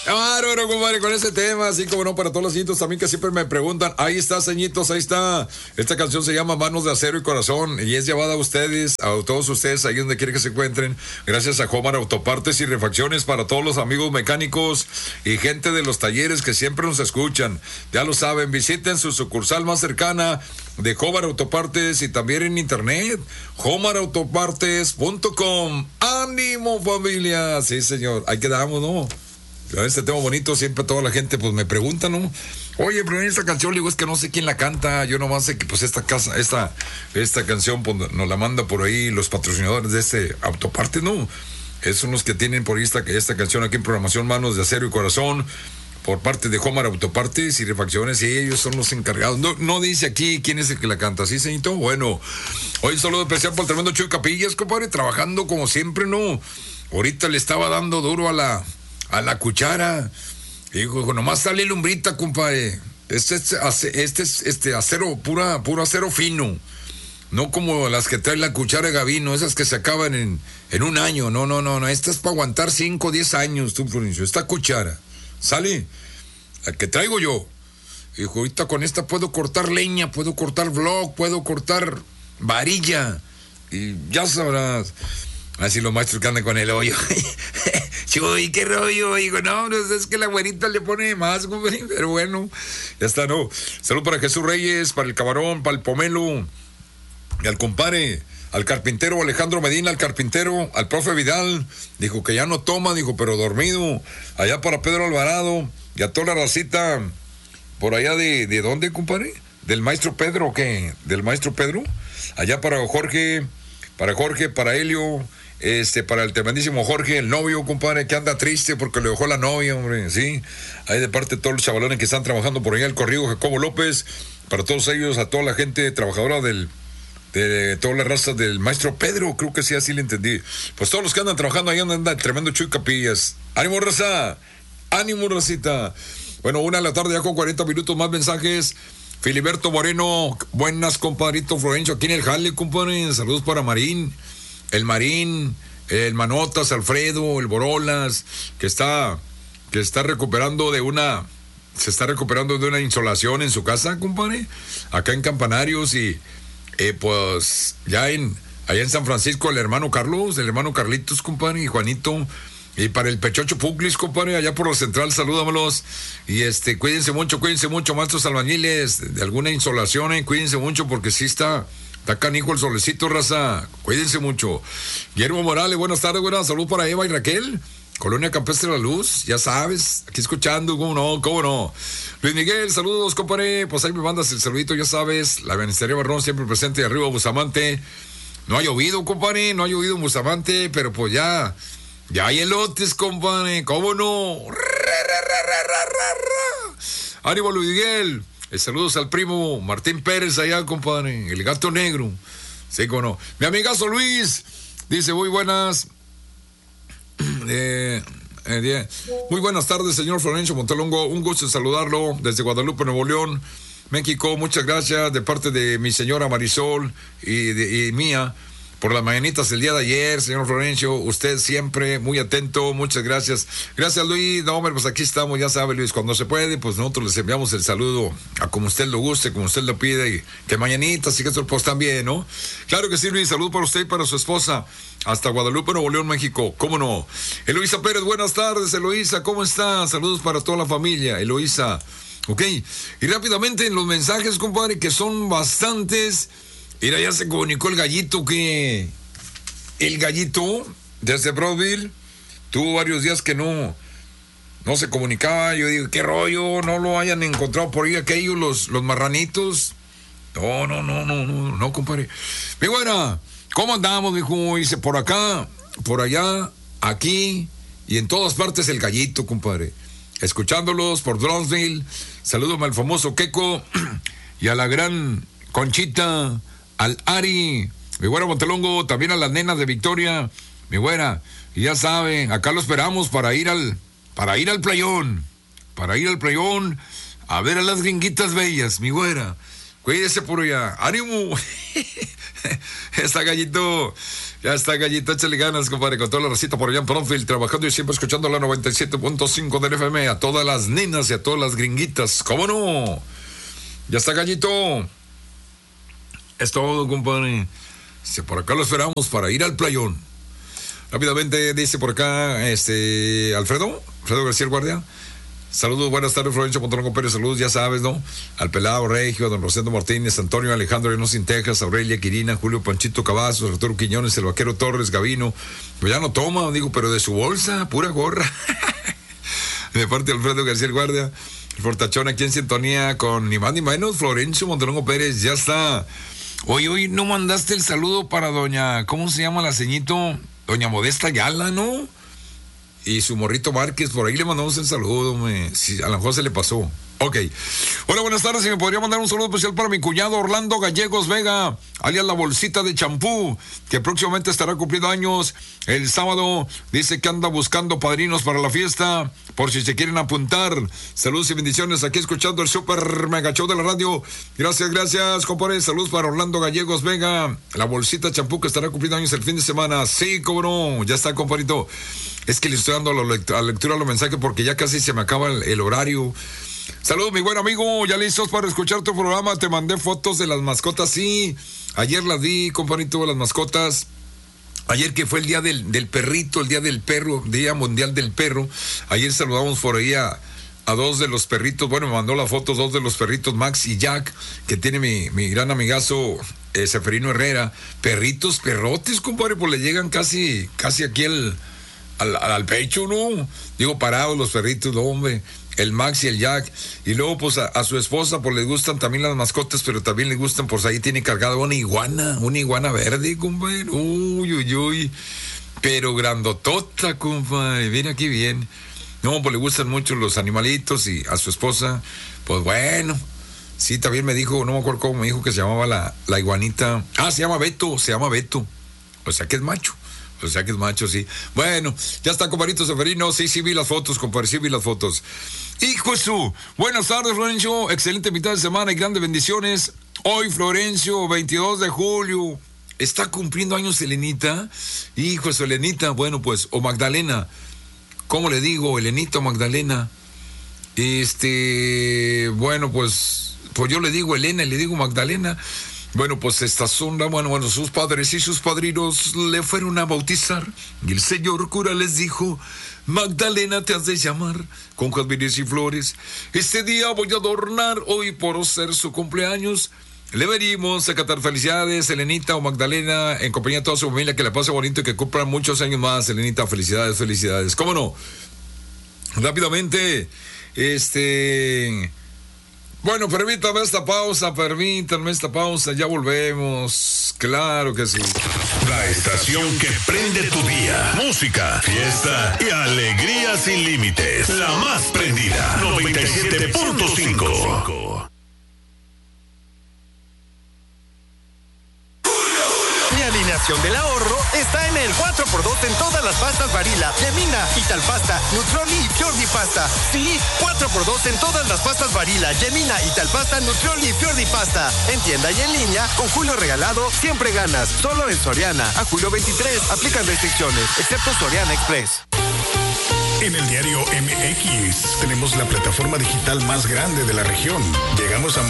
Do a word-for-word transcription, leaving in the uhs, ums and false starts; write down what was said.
Claro, no, compadre, con ese tema, así como no, para todos los niños también que siempre me preguntan. Ahí está, señitos, ahí está. Esta canción se llama Manos de Acero y Corazón y es llevada a ustedes, a todos ustedes, ahí donde quiera que se encuentren, gracias a Homar Autopartes y Refacciones, para todos los amigos mecánicos y gente de los talleres que siempre nos escuchan. Ya lo saben, visiten su sucursal más cercana de Homar Autopartes y también en internet, homar autopartes punto com. ¡Ánimo, familia! Sí, señor, ahí quedamos, ¿no? Este tema bonito, siempre toda la gente pues me pregunta, ¿no? Oye, pero en esta canción, digo, es que no sé quién la canta, yo nomás sé que pues esta casa, esta, esta canción pues, nos la manda por ahí los patrocinadores de este Autoparte, ¿no? Esos son los que tienen por ahí esta, esta canción aquí en programación Manos de Acero y Corazón, por parte de Homar Autopartes y Refacciones, y ellos son los encargados. No, no dice aquí quién es el que la canta, ¿sí, señorito? Bueno, hoy saludo especial por el tremendo Chuy Capillas, compadre, trabajando como siempre, ¿no? Ahorita le estaba dando duro a la... a la cuchara. Dijo, nomás sale lumbrita, compadre. Este es este, es, este acero, pura, puro acero fino. No como las que trae la cuchara de Gavino, esas que se acaban en, en un año. No, no, no, no. Esta es para aguantar cinco o diez años, tú, Florencio. Esta cuchara. Sale. La que traigo yo. Dijo, ahorita con esta puedo cortar leña, puedo cortar block, puedo cortar varilla. Y ya sabrás. Así los maestros que andan con el hoyo. Chuy, qué rollo. Digo, no, no, es que la güerita le pone más, güey. Pero bueno, ya está, no. Salud para Jesús Reyes, para el Camarón, para el Pomelo, y al compadre, al carpintero Alejandro Medina, al carpintero, al profe Vidal. Dijo que ya no toma, dijo, pero dormido. Allá para Pedro Alvarado, y a toda la racita, por allá de, ¿de dónde, compadre? ¿Del maestro Pedro o qué? ¿Del maestro Pedro? Allá para Jorge, para Jorge, para Helio. Este, para el tremendísimo Jorge, el novio, compadre, que anda triste porque le dejó la novia, hombre, sí. Ahí de parte de todos los chavalones que están trabajando por allá, el corrido Jacobo López, para todos ellos, a toda la gente trabajadora del, de todas las razas del maestro Pedro, creo que sí, así le entendí. Pues todos los que andan trabajando ahí anda el tremendo Chuy Capillas. ¡Ánimo, raza! ¡Ánimo, racita! Bueno, una de la tarde ya con cuarenta minutos más mensajes. Filiberto Moreno, buenas, compadrito Florencio, aquí en el jale, compadre. Saludos para Marín. El Marín, el Manotas, Alfredo, el Borolas, que está, que está recuperando de una, se está recuperando de una insolación en su casa, compadre, acá en Campanarios y eh, pues ya en, allá en San Francisco el hermano Carlos, el hermano Carlitos, compadre, y Juanito, y para el Pechocho Puclis, compadre, allá por la central, salúdamelos, y este, cuídense mucho, cuídense mucho, maestros albañiles, de alguna insolación, eh, cuídense mucho porque sí está... Está canijo el solecito, raza. Cuídense mucho. Guillermo Morales, buenas tardes, buenas. Salud para Eva y Raquel. Colonia Campestre La Luz, ya sabes. Aquí escuchando, cómo no, cómo no. Luis Miguel, saludos, compadre. Pues ahí me mandas el saludito, ya sabes. La Benistería Barrón siempre presente de arriba, Bustamante. No ha llovido, compadre. No ha llovido en Bustamante, pero pues ya. Ya hay elotes, compadre. ¿Cómo no? Ánimo, Luis Miguel. Eh, saludos al primo Martín Pérez allá, compadre, el gato negro. Sí, cómo no. Mi amigazo Luis dice, muy buenas. Eh, eh, muy buenas tardes, señor Florencio Montelongo. Un gusto saludarlo desde Guadalupe, Nuevo León, México. Muchas gracias de parte de mi señora Marisol y, de, y mía por las mañanitas el día de ayer, señor Florencio. Usted siempre muy atento, muchas gracias. Gracias, Luis. No, hombre, pues aquí estamos, ya sabe, Luis, cuando se puede, pues nosotros les enviamos el saludo a como usted lo guste, como usted lo pide, y que mañanitas y que esto pues también, ¿no? Claro que sí, Luis, salud para usted y para su esposa, hasta Guadalupe, Nuevo León, México, ¿cómo no? Eloísa Pérez, buenas tardes, Eloísa, ¿cómo está? Saludos para toda la familia, Eloísa. Ok, y rápidamente en los mensajes, compadre, que son bastantes. Mira, ya se comunicó el gallito que... El gallito, desde Broadville, tuvo varios días que no... No se comunicaba. Yo digo, ¿qué rollo? No lo hayan encontrado por ahí aquellos, los, los marranitos. No, no, no, no, no, no, compadre. Mi buena, ¿cómo andamos, mijo? Dice, por acá, por allá, aquí y en todas partes el gallito, compadre. Escuchándolos por Brownsville. Salúdame al famoso Queco y a la gran Conchita... Al Ari, mi güera Montelongo, también a las nenas de Victoria, mi güera, y ya saben, acá lo esperamos para ir al, para ir al playón, para ir al playón, a ver a las gringuitas bellas, mi güera, cuídese por allá, ánimo, está gallito, Ya está, Gallito, échale ganas, compadre, con toda la recita por allá en Pronfield, trabajando y siempre escuchando la noventa y siete punto cinco del F M, a todas las nenas y a todas las gringuitas, ¿cómo no? Ya está, Gallito. Es todo, compadre. Dice, por acá lo esperamos para ir al playón. Rápidamente dice por acá, este, Alfredo, Alfredo García Guardia. Saludos, buenas tardes, Florencio Montalongo Pérez, saludos, ya sabes, ¿no? Al Pelado Regio, a don Rosendo Martínez, Antonio Alejandro Reynoso Texas, Aurelia Quirina, Julio Panchito Cavazos, Arturo Quiñones, el Vaquero Torres, Gavino. Pues ya no toma, digo, pero de su bolsa, pura gorra. De parte de Alfredo García Guardia, el Fortachón aquí en sintonía con ni más ni menos, Florencio Montalongo Pérez, ya está. Hoy, hoy no mandaste el saludo para doña, ¿cómo se llama la ceñito? Doña Modesta Ayala, ¿no? Y su morrito Márquez, por ahí le mandamos el saludo, me, si a lo mejor se le pasó. Ok. Hola, buenas tardes. Si me podría mandar un saludo especial para mi cuñado Orlando Gallegos Vega, alias La Bolsita de Champú, que próximamente estará cumpliendo años el sábado. Dice que anda buscando padrinos para la fiesta, por si se quieren apuntar. Saludos y bendiciones aquí escuchando el Super Mega Show de la radio. Gracias, gracias, compadre. Saludos para Orlando Gallegos Vega, La Bolsita de Champú, que estará cumpliendo años el fin de semana. Sí, cómo no. Ya está, compadrito. Es que le estoy dando a la lectura, a la lectura los mensajes porque ya casi se me acaba el, el horario. Saludos, mi buen amigo, ya listos para escuchar tu programa. Te mandé fotos de las mascotas, sí. Ayer las di, compadrito, las mascotas. Ayer que fue el día del, del perrito, el día del perro, Día Mundial del Perro. Ayer saludamos por ahí a, a dos de los perritos. Bueno, me mandó las fotos dos de los perritos, Max y Jack, que tiene mi, mi gran amigazo eh, Seferino Herrera. Perritos, perrotes, compadre, pues le llegan casi, casi aquí el... Al, al pecho, ¿no? Digo, parados los perritos, no, hombre. El Max y el Jack. Y luego, pues, a, a su esposa, pues, les gustan también las mascotas, pero también les gustan, pues, ahí tiene cargada una iguana, una iguana verde, compadre. Uy, uy, uy. Pero grandotota, compadre. Viene aquí bien. No, pues, le gustan mucho los animalitos y a su esposa, pues, bueno. Sí, también me dijo, no me acuerdo cómo me dijo que se llamaba la, la iguanita. Ah, se llama Beto, se llama Beto. O sea, que es macho. O sea que es macho, sí. Bueno, ya está, compadrito Seferino. Sí, sí vi las fotos, compadre, sí vi las fotos. Hijo de su. Buenas tardes, Florencio. Excelente mitad de semana y grandes bendiciones. Hoy, Florencio, veintidós de julio. ¿Está cumpliendo años Elenita? Hijo de su Elenita. Bueno, pues, o Magdalena. ¿Cómo le digo? Elenita o Magdalena. Este, bueno, pues, pues yo le digo Elena y le digo Magdalena. Bueno, pues esta sonda, bueno, bueno, sus padres y sus padrinos le fueron a bautizar y el señor cura les dijo, Magdalena te has de llamar con jazmines y flores. Este día voy a adornar hoy por ser su cumpleaños. Le venimos a cantar felicidades, Elenita o Magdalena, en compañía de toda su familia, que la pase bonito y que cumplan muchos años más, Elenita, felicidades, felicidades. ¿Cómo no? Rápidamente, este... Bueno, permítame esta pausa, permítanme esta pausa, ya volvemos, claro que sí. La estación que prende tu día. Música, fiesta y alegría sin límites. La más prendida, noventa y siete punto cinco. Mi alineación del ahorro está en el cuatro por dos en todas las pastas Barilla, Yemina, Italpasta, Nutroli y Fiordi Pasta. Sí, cuatro por dos en todas las pastas Barilla, Yemina, Italpasta, Nutroli y Fiordi Pasta. En tienda y en línea, con Julio Regalado, siempre ganas. Solo en Soriana. A julio veintitrés, aplican restricciones, excepto Soriana Express. En el diario M X tenemos la plataforma digital más grande de la región. Llegamos a